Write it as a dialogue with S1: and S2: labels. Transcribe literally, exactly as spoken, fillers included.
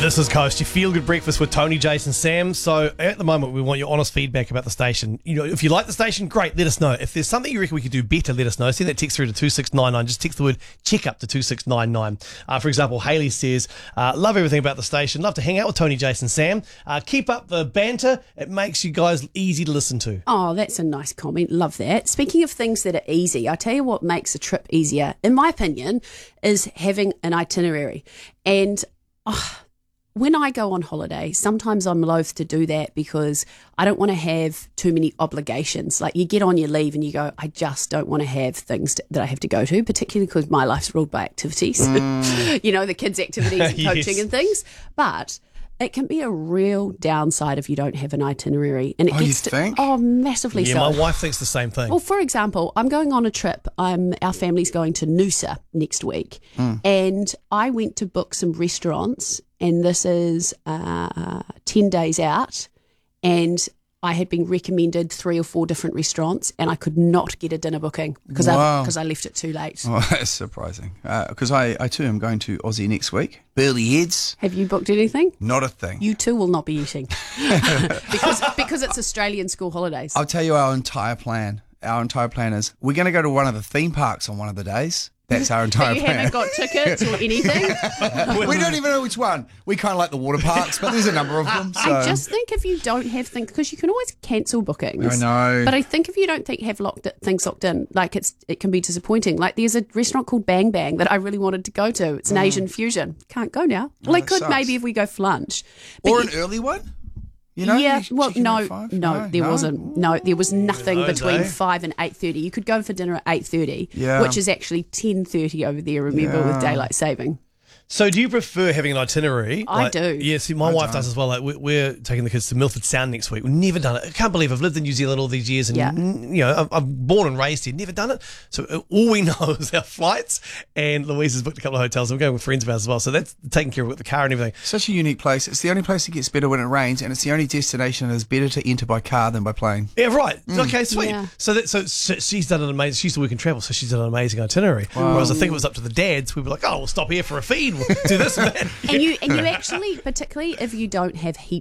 S1: This is Coast, your feel-good breakfast with Tony, Jason, Sam. So at the moment, we want your honest feedback about the station. You know, if you like the station, great, let us know. If there's something you reckon we could do better, let us know. Send that text through to two six nine nine. Just text the word check up to two six nine nine. Uh, for example, Hayley says, uh, love everything about the station. Love to hang out with Tony, Jason, Sam. Uh, keep up the banter. It makes you guys easy to listen to.
S2: Oh, that's a nice comment. Love that. Speaking of things that are easy, I tell you what makes a trip easier, in my opinion, is having an itinerary. And oh, when I go on holiday, sometimes I'm loath to do that because I don't want to have too many obligations. Like you get on your leave and you go, I just don't want to have things to, that I have to go to, particularly because my life's ruled by activities, mm. you know, the kids' activities and coaching
S1: Yes.
S2: and things. But it can be a real downside if you don't have an itinerary. And it
S3: Oh,
S2: gets
S3: you
S2: to,
S3: think?
S2: Oh, massively
S1: Yeah,
S2: so.
S1: my wife thinks the same thing.
S2: Well, for example, I'm going on a trip. I'm, our family's going to Noosa next week.
S3: Mm.
S2: And I went to book some restaurants, and this is uh, ten days out. And I had been recommended three or four different restaurants, and I could not get a dinner booking because
S3: Wow.
S2: I, because I left it too late.
S3: Oh, that's surprising. Because I, I too am going to Aussie next week. Burley Heads,
S2: Have you booked anything?
S3: not a thing.
S2: You too will not be eating because because it's Australian school holidays.
S3: I'll tell you our entire plan. Our entire plan is we're going to go to one of the theme parks on one of the days. That's our entire
S2: you
S3: plan.
S2: haven't got tickets or anything.
S3: We don't even know which one. We kind of like the water parks, but there's a number of them. So.
S2: I just think if you don't have things, because you can always cancel bookings.
S3: I know.
S2: But I think if you don't think have locked it, things locked in, like it's it can be disappointing. Like there's a restaurant called Bang Bang that I really wanted to go to. It's an Asian fusion. Can't go now. Well, I
S3: that
S2: could
S3: sucks.
S2: maybe if we go for lunch. But
S3: or
S2: you-
S3: an early one. You know,
S2: yeah,
S3: you-
S2: well,
S3: chicken
S2: no,
S3: at five?
S2: no, there wasn't. No, there was nothing
S1: knows,
S2: between
S1: eh?
S2: five and eight thirty. You could go for dinner at eight thirty,
S3: Yeah.
S2: which is actually ten thirty over there. Remember, with daylight saving.
S1: So do you prefer having an itinerary?
S2: I
S1: Like-
S2: do.
S1: Yeah, see, my wife does as well. Like we're, we're taking the kids to Milford Sound next week. We've never done it. I can't believe I've lived in New Zealand all these years and,
S2: Yeah.
S1: mm, you know, I'm, I'm born and raised here, never done it. So uh, all we know is our flights, and Louise has booked a couple of hotels. And we're going with friends of ours as well. So that's taking care of it with the car and everything.
S3: Such a unique place. It's the only place that gets better when it rains, and it's the only destination that is better to enter by car than by plane.
S1: Yeah, right. Okay, sweet.
S2: Yeah.
S1: So that so, so she's done an amazing. She used to work in travel, so she's done an amazing itinerary. Whereas I think it was up to the dads. We'd be like, oh, we'll stop here for a feed. We'll do this and that.
S2: And you and you actually, particularly if you don't have heaps